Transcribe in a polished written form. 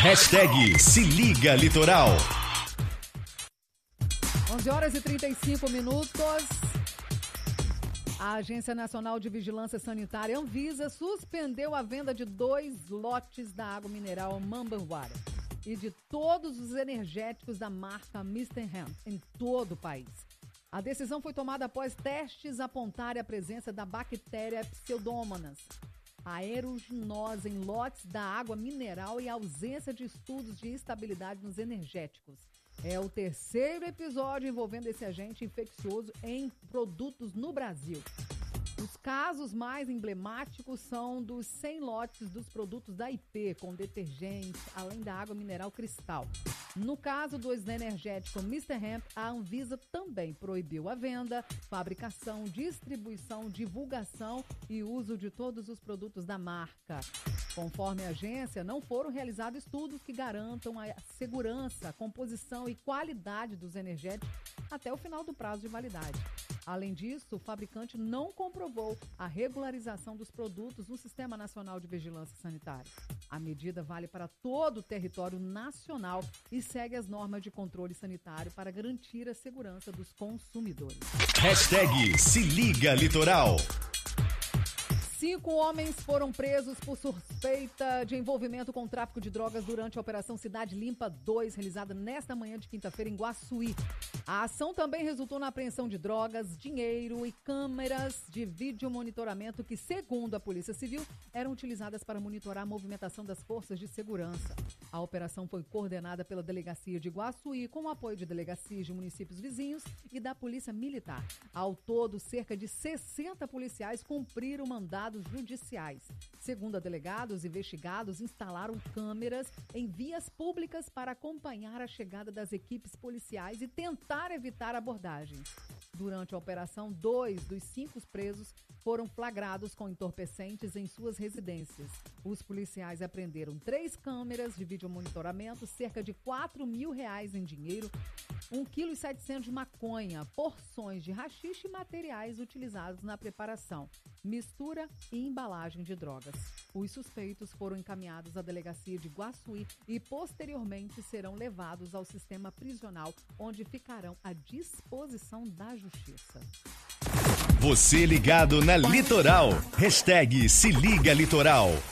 Hashtag Se Liga Litoral. 11h35. A Agência Nacional de Vigilância Sanitária, Anvisa, suspendeu a venda de 2 lotes da água mineral Mambaçu e de todos os energéticos da marca Mr. Hemp em todo o país. A decisão foi tomada após testes apontarem a presença da bactéria Pseudomonas aeruginosa em lotes da água mineral e ausência de estudos de estabilidade nos energéticos. É o 3º episódio envolvendo esse agente infeccioso em produtos no Brasil. Os casos mais emblemáticos são dos 100 lotes dos produtos da IP, com detergente, além da água mineral Cristal. No caso do energético Mr. Hemp, a Anvisa também proibiu a venda, fabricação, distribuição, divulgação e uso de todos os produtos da marca. Conforme a agência, não foram realizados estudos que garantam a segurança, a composição e qualidade dos energéticos até o final do prazo de validade. Além disso, o fabricante não comprovou a regularização dos produtos no Sistema Nacional de Vigilância Sanitária. A medida vale para todo o território nacional e segue as normas de controle sanitário para garantir a segurança dos consumidores. Hashtag Se Liga Litoral. 5 homens foram presos por suspeita de envolvimento com tráfico de drogas durante a Operação Cidade Limpa 2, realizada nesta manhã de quinta-feira em Guaçuí. A ação também resultou na apreensão de drogas, dinheiro e câmeras de vídeo monitoramento que, segundo a Polícia Civil, eram utilizadas para monitorar a movimentação das forças de segurança. A operação foi coordenada pela Delegacia de Guaçuí, com o apoio de delegacias de municípios vizinhos e da Polícia Militar. Ao todo, cerca de 60 policiais cumpriram mandados judiciais. Segundo a delegada, os investigados instalaram câmeras em vias públicas para acompanhar a chegada das equipes policiais e tentar evitar abordagens. Durante a operação, 2 dos 5 presos foram flagrados com entorpecentes em suas residências. Os policiais apreenderam 3 câmeras de vídeo monitoramento, cerca de R$4 mil em dinheiro, 1,7 kg de maconha, porções de haxixe e materiais utilizados na preparação, mistura e embalagem de drogas. Os suspeitos foram encaminhados à delegacia de Guaçuí e posteriormente serão levados ao sistema prisional, onde ficarão à disposição da justiça. Você ligado na Litoral. Hashtag Se Liga Litoral.